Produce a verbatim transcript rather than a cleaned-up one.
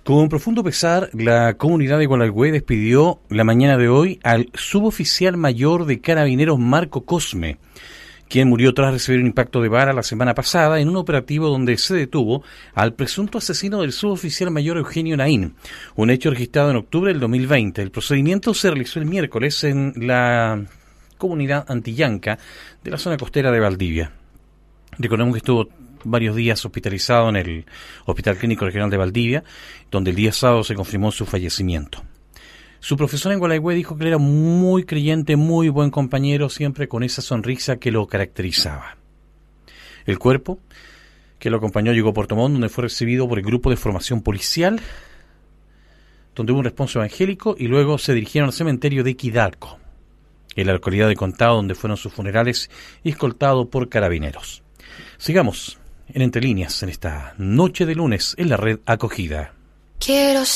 Con profundo pesar, la comunidad de Gualeguay despidió la mañana de hoy al suboficial mayor de Carabineros Marco Cosme, quien murió tras recibir un impacto de bala la semana pasada en un operativo donde se detuvo al presunto asesino del suboficial mayor Eugenio Naín, un hecho registrado en octubre del dos mil veinte. El procedimiento se realizó el miércoles en la comunidad Antillanca de la zona costera de Valdivia. Recordemos que estuvo varios días hospitalizado en el Hospital Clínico Regional de Valdivia, donde el día sábado se confirmó su fallecimiento. Su profesor en Gualeguay dijo que él era muy creyente, muy buen compañero, siempre con esa sonrisa que lo caracterizaba. El cuerpo que lo acompañó llegó a Puerto Montt, donde fue recibido por el grupo de formación policial, donde hubo un responso evangélico, y luego se dirigieron al cementerio de Quidalco, en la localidad de Contado, donde fueron sus funerales, y escoltado por carabineros. Sigamos en Entre Líneas en esta noche de lunes en la red Acogida. Quiero